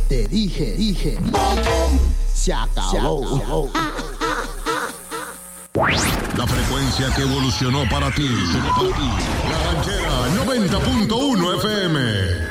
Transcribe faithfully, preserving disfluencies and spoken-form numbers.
Te dije, dije. Se acabó. La frecuencia que evolucionó para ti. La Ranchera noventa punto uno F M.